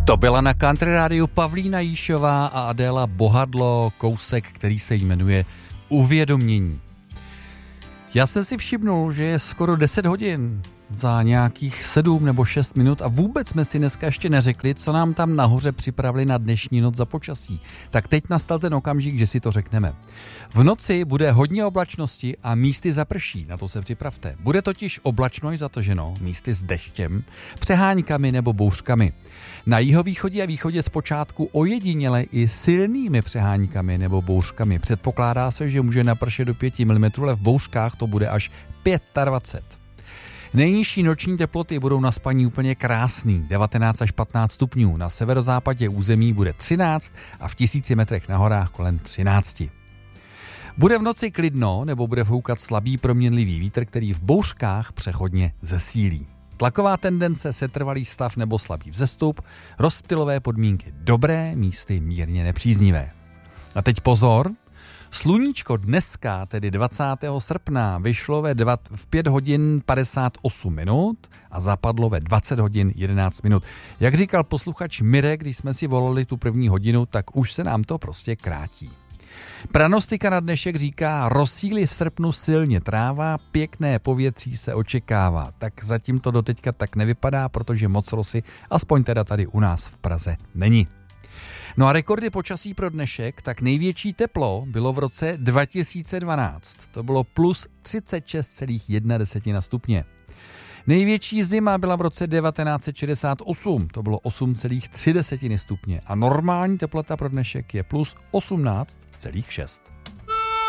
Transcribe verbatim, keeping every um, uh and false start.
To byla na Country Rádiu Pavlína Jíšová a Adéla Bohadlo, kousek, který se jmenuje Uvědomění. Já jsem si všimnul, že je skoro deset hodin, za nějakých sedm nebo šest minut a vůbec jsme si dneska ještě neřekli, co nám tam nahoře připravili na dnešní noc za počasí. Tak teď nastal ten okamžik, že si to řekneme. V noci bude hodně oblačnosti a místy zaprší, na to se připravte. Bude totiž oblačno i zataženo, místy s deštěm, přeháňkami nebo bouřkami. Na jihovýchodě a východě zpočátku ojediněle i silnými přeháňkami nebo bouřkami. Předpokládá se, že může napršet do pět milimetrů, ale v bouřkách to bude až dvacet pět. Nejnižší noční teploty budou na spaní úplně krásný, devatenáct až patnáct stupňů. Na severozápadě území bude třináct a v tisíci metrech na horách kolem třináct. Bude v noci klidno nebo bude foukat slabý proměnlivý vítr, který v bouřkách přechodně zesílí. Tlaková tendence, setrvalý stav nebo slabý vzestup, rozptylové podmínky dobré, místy mírně nepříznivé. A teď pozor, sluníčko dneska, tedy dvacátého srpna, vyšlo ve dva, v pět hodin padesát osm minut a zapadlo ve dvacet hodin jedenáct minut. Jak říkal posluchač Mirek, když jsme si volali tu první hodinu, tak už se nám to prostě krátí. Pranostika na dnešek říká, rozsílí v srpnu silně tráva, pěkné povětří se očekává. Tak zatím to doteďka tak nevypadá, protože moc rosy, aspoň teda tady u nás v Praze, není. No a rekordy počasí pro dnešek, tak největší teplo bylo v roce dva tisíce dvanáct. To bylo plus třicet šest celá jedna stupně. Největší zima byla v roce devatenáct set šedesát osm, to bylo osm celá tři stupně. A normální teplota pro dnešek je plus osmnáct celá šest.